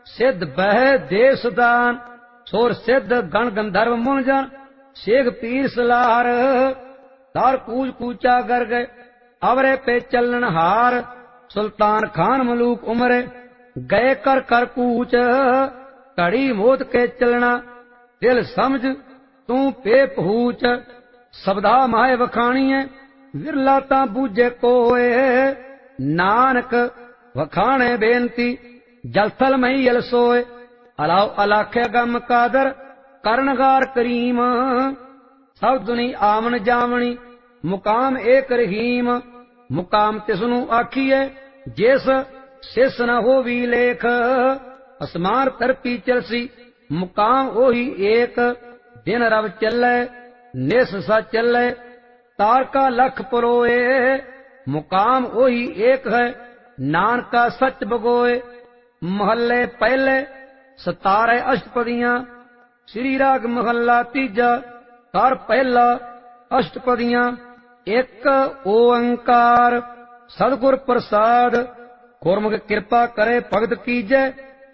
सिद्ध बह देव सुदान सोर सिद्ध गण गंधर्व मुन जन शेख पीर सलार तार कूच कूचा कर गए अवरे पे चलन हार सुल्तान खान मलूक उमरे गए कर कर कूच घड़ी मोद के चलना दिल समझ तू पे पहूच शब्दा माए वखाणीए विरला ता बूझे कोए नानक वखाणे बेनती जलथल मई यल सोए अलाओ अलाखे गम कादर करनगार करीम सब दुनी आमन जामनी मुकाम एक रहीम मुकाम तिसनु आखिए जिस सिस न होवी लेख असमान तरती चलसी मुकाम ओही एक दिन रव चले निस सा चले तारका लख परोए मुकाम ओही एक है नानका सच बगोए महल्ले पहले 17 अष्टपदियां श्री राग महल्ला तीजा कर पहला अष्टपदियां एक ओंकार सदगुर प्रसाद गुरमुख कृपा करे भगत कीजै